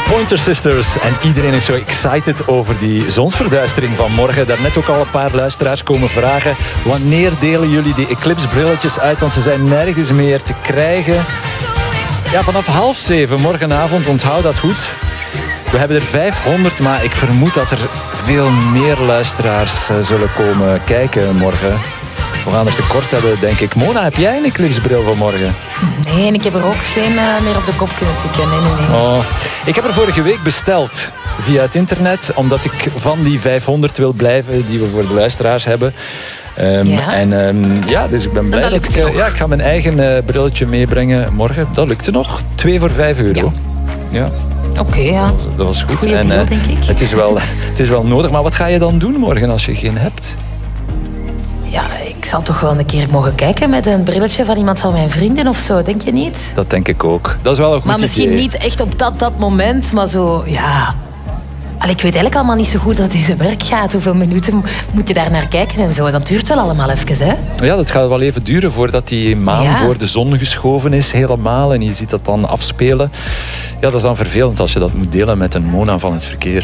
Pointer Sisters. En iedereen is zo excited over die zonsverduistering van morgen. Daarnet ook al een paar luisteraars komen vragen. Wanneer delen jullie die Eclipse brilletjes uit? Want ze zijn nergens meer te krijgen. Ja, vanaf 6:30 morgenavond, onthoud dat goed. We hebben er 500, maar ik vermoed dat er veel meer luisteraars zullen komen kijken morgen. We gaan er tekort hebben, denk ik. Mona, heb jij een Eclipse-bril van morgen? Nee, en ik heb er ook geen meer op de kop kunnen tikken. Nee. Oh, ik heb er vorige week besteld via het internet, omdat ik van die 500 wil blijven die we voor de luisteraars hebben. Dus ik ben blij dat ik ga mijn eigen brilletje meebrengen morgen. Dat lukte nog. 2 voor €5. Ja. Oké, ja. Dat was goed. Goeie deal, denk ik. Het is wel nodig. Maar wat ga je dan doen morgen als je geen hebt? Ja, ik zal toch wel een keer mogen kijken met een brilletje van iemand van mijn vrienden of zo, denk je niet? Dat denk ik ook. Dat is wel een goed idee. Maar misschien niet echt op dat moment, maar zo, ja. Ik weet eigenlijk allemaal niet zo goed dat deze werk gaat. Hoeveel minuten moet je daar naar kijken en zo? Dat duurt wel allemaal even, hè? Ja, dat gaat wel even duren voordat die maan voor de zon geschoven is helemaal. En je ziet dat dan afspelen. Ja, dat is dan vervelend als je dat moet delen met een Mona van het verkeer.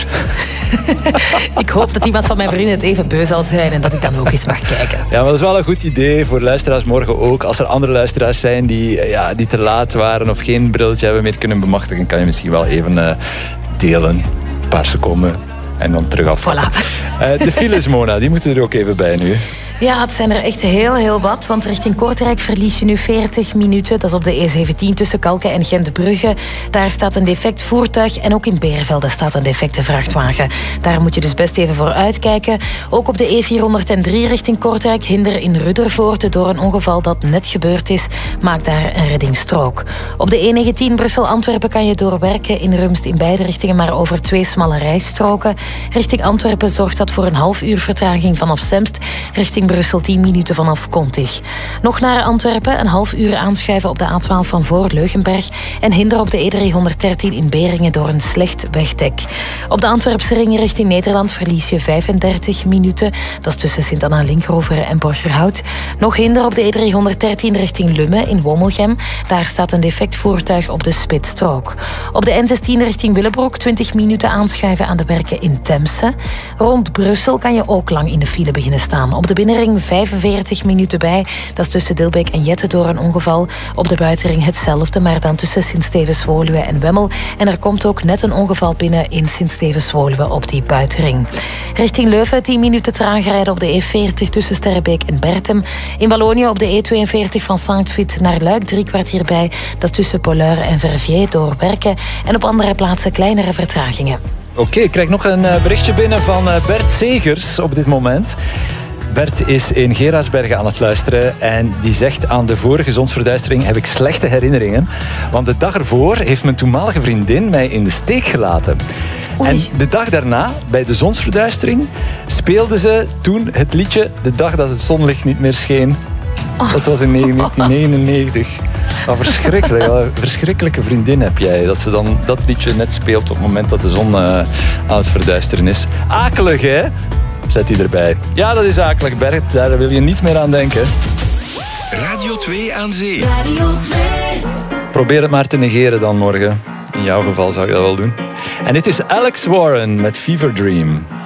Ik hoop dat iemand van mijn vrienden het even beu zal zijn en dat ik dan ook eens mag kijken. Ja, maar dat is wel een goed idee voor luisteraars morgen ook. Als er andere luisteraars zijn die te laat waren of geen brilletje hebben meer kunnen bemachtigen, kan je misschien wel even delen. Een paar seconden en dan terug af. Voilà. De files, Mona, die moeten er ook even bij nu. Ja, het zijn er echt heel wat. Want richting Kortrijk verlies je nu 40 minuten. Dat is op de E17 tussen Kalken en Gent-Brugge. Daar staat een defect voertuig. En ook in Beervelde staat een defecte vrachtwagen. Daar moet je dus best even voor uitkijken. Ook op de E403 richting Kortrijk. Hinder in Ruddervoort door een ongeval dat net gebeurd is. Maakt daar een reddingsstrook. Op de E19 Brussel-Antwerpen kan je doorwerken in Rumst in beide richtingen, maar over 2 smalle rijstroken. Richting Antwerpen zorgt dat voor een half uur vertraging vanaf Semst. Richting Brussel 10 minuten vanaf Kontig. Nog naar Antwerpen, een half uur aanschuiven op de A12 van voor Leugenberg en hinder op de E313 in Beringen door een slecht wegdek. Op de Antwerpse ring richting Nederland verlies je 35 minuten. Dat is tussen Sint-Anna-Linkroveren en Borgerhout. Nog hinder op de E313 richting Lumme in Womelgem. Daar staat een defect voertuig op de spitsstrook. Op de N16 richting Willebroek 20 minuten aanschuiven aan de werken in Temse. Rond Brussel kan je ook lang in de file beginnen staan. Op de binnenring 45 minuten bij. Dat is tussen Dilbeek en Jette door een ongeval. Op de buitenring hetzelfde, maar dan tussen Sint-Stevens-Woluwe en Wemmel. En er komt ook net een ongeval binnen in Sint-Stevens-Woluwe op die buitenring. Richting Leuven 10 minuten traag rijden op de E40 tussen Sterrebeek en Bertem. In Wallonië op de E42 van Saint-Vith naar Luik 3 kwartier bij. Dat is tussen Poleur en Verviers door Werken. En op andere plaatsen kleinere vertragingen. Oké, ik krijg nog een berichtje binnen van Bert Segers op dit moment. Bert is in Geraardsbergen aan het luisteren en die zegt: aan de vorige zonsverduistering heb ik slechte herinneringen, want de dag ervoor heeft mijn toenmalige vriendin mij in de steek gelaten. Oei. En de dag daarna, bij de zonsverduistering, speelde ze toen het liedje De dag dat het zonlicht niet meer scheen. Dat was in 1999. Verschrikkelijk. Een verschrikkelijke vriendin heb jij. Dat ze dan dat liedje net speelt op het moment dat de zon aan het verduisteren is. Akelig, hè? Zet hij erbij. Ja, dat is akelig, Bert. Daar wil je niet meer aan denken. Radio 2 aan Zee. Radio 2. Probeer het maar te negeren dan morgen. In jouw geval zou je dat wel doen. En dit is Alex Warren met Fever Dream.